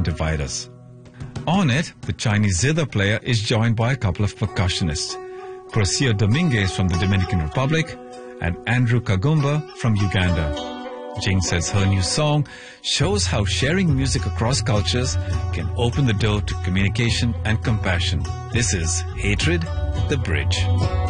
divide us. On it, the Chinese zither player is joined by a couple of percussionists, Proccio Dominguez from the Dominican Republic and Andrew Kagumba from Uganda. Jing says her new song shows how sharing music across cultures can open the door to communication and compassion. This is Hatred, the Bridge.